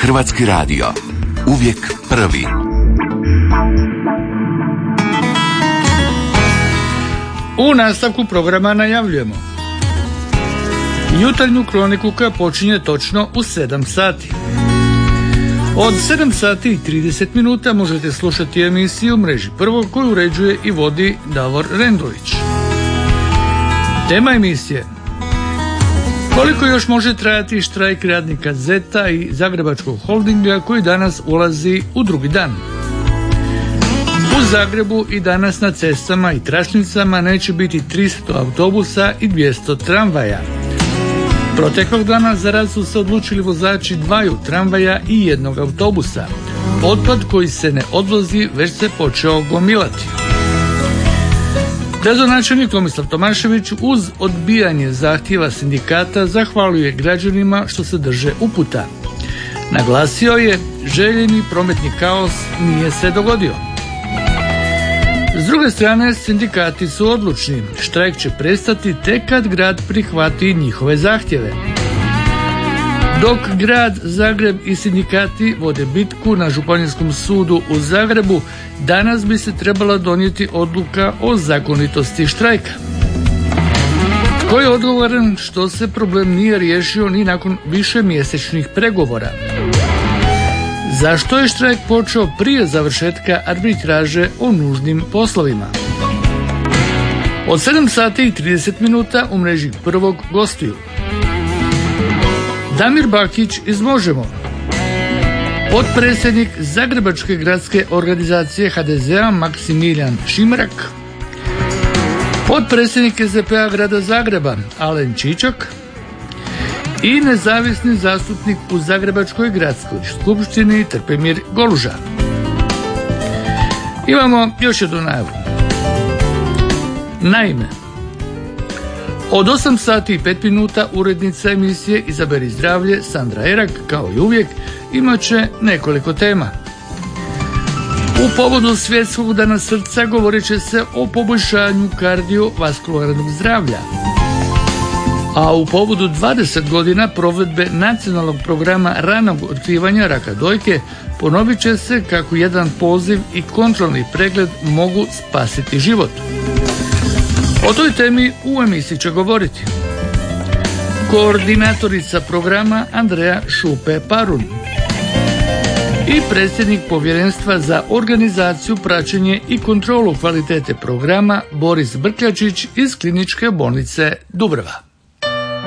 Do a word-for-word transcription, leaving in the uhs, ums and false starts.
Hrvatski radio. Uvijek prvi. U nastavku programa najavljujemo jutarnju kroniku koja počinje točno u sedam sati. Od sedam sati i trideset minuta možete slušati emisiju Mreži prvog koju uređuje i vodi Davor Rendulić. Tema emisije: koliko još može trajati štrajk radnika Zeta i Zagrebačkog holdinga koji danas ulazi u drugi dan. U Zagrebu i danas na cestama i tračnicama neće biti tristo autobusa i dvjesto tramvaja. Proteklog dana za rad su se odlučili vozači dvaju tramvaja i jednog autobusa. Otpad koji se ne odvozi već se počeo gomilati. Gradonačelnik Tomislav Tomašević uz odbijanje zahtjeva sindikata zahvaljuje građanima što se drže uputa. Naglasio je, željeni prometni kaos nije se dogodio. S druge strane, sindikati su odlučni. Štrajk će prestati tek kad grad prihvati njihove zahtjeve. Dok grad Zagreb i sindikati vode bitku na Županijskom sudu u Zagrebu, danas bi se trebala donijeti odluka o zakonitosti štrajka. Tko je odgovoran što se problem nije riješio ni nakon višemjesečnih pregovora? Zašto je štrajk počeo prije završetka arbitraže o nužnim poslovima? Od sedam sati i trideset minuta u mreži prvog gostuju Damir Bakić iz Možemo, potpredsjednik Zagrebačke gradske organizacije ha de ze a Maksimilijan Šimrak, potpredsjednik es de pe a grada Zagreba Alen Čičak i nezavisni zastupnik u Zagrebačkoj gradskoj skupštini Trpimir Goluža. Imamo još jednu najavu. Naime, od osam sati i pet minuta urednica emisije Izaberi zdravlje Sandra Erak, kao i uvijek, imat će nekoliko tema. U povodu Svjetskog dana srca govorit će se o poboljšanju kardiovaskularnog zdravlja. A u povodu dvadeset godina provedbe nacionalnog programa ranog otkrivanja raka dojke ponovit će se kako jedan poziv i kontrolni pregled mogu spasiti život. O toj temi u emisiji će govoriti koordinatorica programa Andreja Šupe-Parun i predsjednik povjerenstva za organizaciju, praćenje i kontrolu kvalitete programa Boris Brkljačić iz Kliničke bolnice Dubrava.